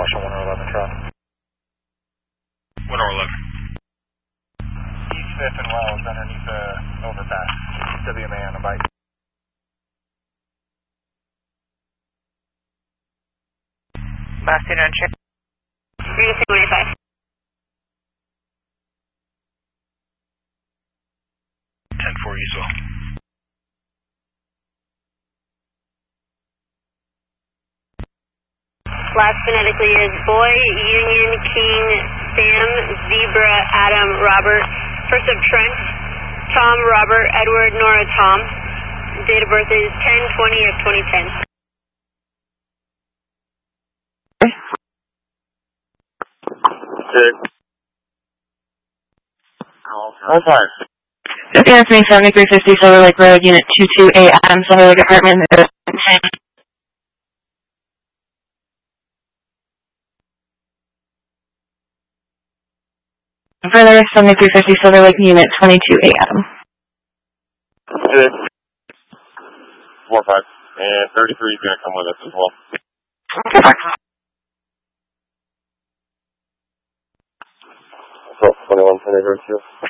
Commercial 111 traffic. 111. East 5th and Wells underneath the overpass. WMA on a bike. Boston on check. Reading 285. 10-4 Eastville. Last phonetically is Boy, Union, King, Sam, Zebra, Adam, Robert. First of Trent, Tom, Robert, Edward, Nora, Tom. Date of birth is 10/20 of 2010. Okay. All time. WS 7350 Silver Lake Road, Unit 22A, Adam, Silver Lake Apartment. Further, 7350 Silver Lake, Unit 22A, Adam. Okay. 4-5. And 33 is going to come with us as well. So, 21 Sunday Road 2.